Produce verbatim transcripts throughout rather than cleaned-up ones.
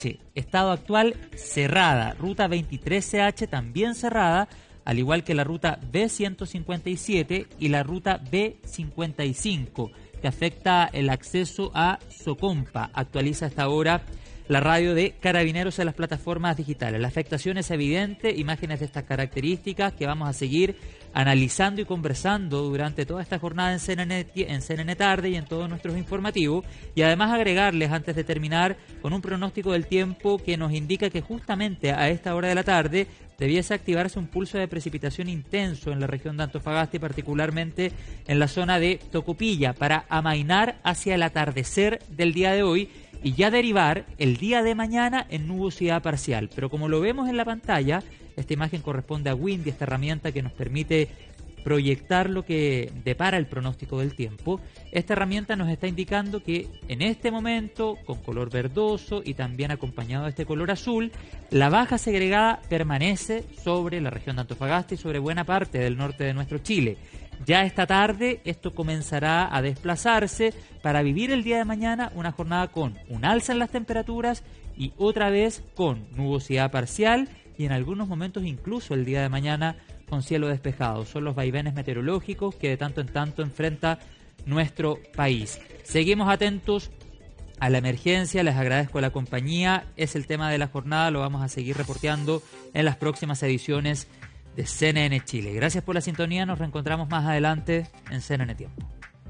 Estado actual cerrada, ruta veintitrés C H también cerrada, al igual que la ruta B ciento cincuenta y siete y la ruta B cincuenta y cinco, que afecta el acceso a Socompa. Actualiza hasta ahora la radio de Carabineros en las plataformas digitales. La afectación es evidente, imágenes de estas características que vamos a seguir analizando y conversando durante toda esta jornada en C N N, en C N N Tarde y en todos nuestros informativos, y además agregarles antes de terminar con un pronóstico del tiempo que nos indica que justamente a esta hora de la tarde debiese activarse un pulso de precipitación intenso en la región de Antofagasta y particularmente en la zona de Tocopilla para amainar hacia el atardecer del día de hoy y ya derivar el día de mañana en nubosidad parcial. Pero como lo vemos en la pantalla, esta imagen corresponde a Windy, esta herramienta que nos permite proyectar lo que depara el pronóstico del tiempo. Esta herramienta nos está indicando que en este momento, con color verdoso y también acompañado de este color azul, la baja segregada permanece sobre la región de Antofagasta y sobre buena parte del norte de nuestro Chile. Ya esta tarde esto comenzará a desplazarse para vivir el día de mañana una jornada con un alza en las temperaturas y otra vez con nubosidad parcial y en algunos momentos incluso el día de mañana con cielo despejado. Son los vaivenes meteorológicos que de tanto en tanto enfrenta nuestro país. Seguimos atentos a la emergencia, les agradezco la compañía, es el tema de la jornada, lo vamos a seguir reporteando en las próximas ediciones de C N N Chile. Gracias por la sintonía, nos reencontramos más adelante en C N N Tiempo.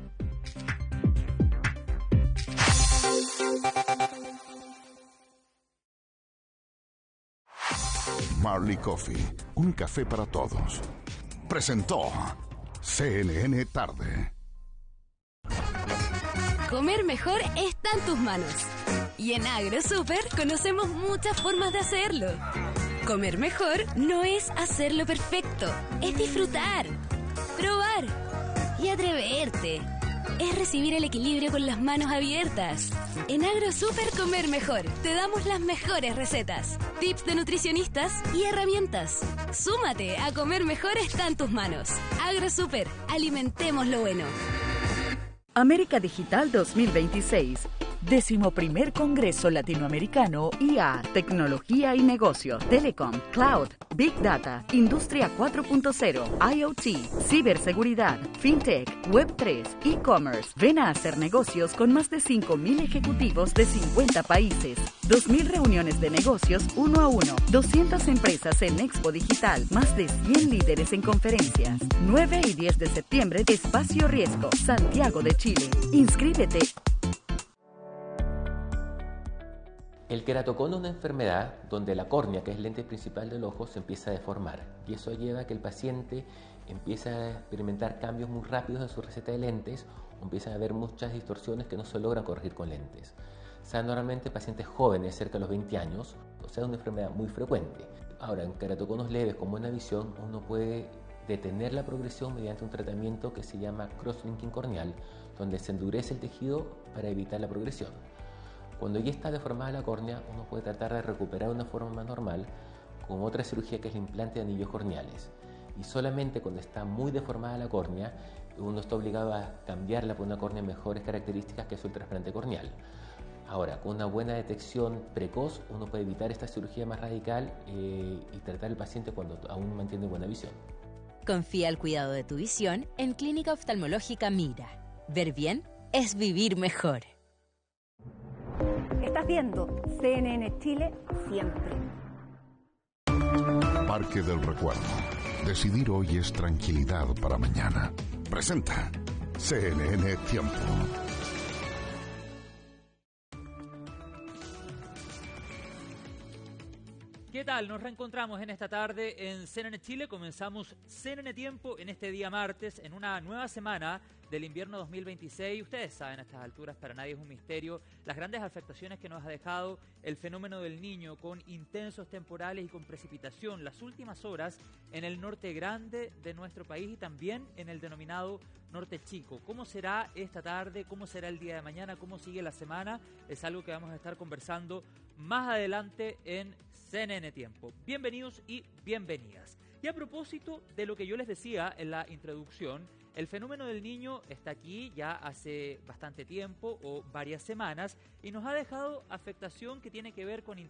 Marley Coffee, un café para todos. Presentó C N N Tarde. Comer mejor está en tus manos. Y en AgroSuper conocemos muchas formas de hacerlo. Comer mejor no es hacerlo perfecto, es disfrutar, probar y atreverte. Es recibir el equilibrio con las manos abiertas. En AgroSuper Comer Mejor te damos las mejores recetas, tips de nutricionistas y herramientas. Súmate a Comer Mejor está en tus manos. AgroSuper, alimentemos lo bueno. América Digital dos mil veintiséis. Décimo primer Congreso Latinoamericano I A, Tecnología y Negocios, Telecom, Cloud, Big Data, Industria cuatro punto cero, IoT, Ciberseguridad, FinTech, Web tres, E-Commerce. Ven a hacer negocios con más de cinco mil ejecutivos de cincuenta países, dos mil reuniones de negocios uno a uno, doscientas empresas en Expo Digital, más de cien líderes en conferencias. nueve y diez de septiembre, Espacio Riesgo, Santiago de Chile. Inscríbete. El queratocono es una enfermedad donde la córnea, que es el lente principal del ojo, se empieza a deformar y eso lleva a que el paciente empiece a experimentar cambios muy rápidos en su receta de lentes o empiezan a haber muchas distorsiones que no se logran corregir con lentes. O sea, normalmente pacientes jóvenes, cerca de los veinte años, o sea, es una enfermedad muy frecuente. Ahora, en queratoconos leves con buena visión, uno puede detener la progresión mediante un tratamiento que se llama cross-linking corneal, donde se endurece el tejido para evitar la progresión. Cuando ya está deformada la córnea, uno puede tratar de recuperar una forma más normal con otra cirugía que es el implante de anillos corneales. Y solamente cuando está muy deformada la córnea, uno está obligado a cambiarla por una córnea de mejores características, que es el trasplante corneal. Ahora, con una buena detección precoz, uno puede evitar esta cirugía más radical eh, y tratar al paciente cuando aún mantiene buena visión. Confía el cuidado de tu visión en Clínica Oftalmológica Mira. Ver bien es vivir mejor. Estás viendo C N N Chile siempre. Parque del Recuerdo. Decidir hoy es tranquilidad para mañana. Presenta C N N Tiempo. ¿Qué tal? Nos reencontramos en esta tarde en C N N Chile. Comenzamos C N N Tiempo en este día martes, en una nueva semana del invierno dos mil veintiséis. Ustedes saben, a estas alturas para nadie es un misterio las grandes afectaciones que nos ha dejado el fenómeno del Niño, con intensos temporales y con precipitación las últimas horas en el norte grande de nuestro país y también en el denominado norte chico. ¿Cómo será esta tarde? ¿Cómo será el día de mañana? ¿Cómo sigue la semana? Es algo que vamos a estar conversando más adelante en C N N Tiempo. Bienvenidos y bienvenidas. Y a propósito de lo que yo les decía en la introducción, El fenómeno del Niño está aquí ya hace bastante tiempo o varias semanas y nos ha dejado afectación que tiene que ver con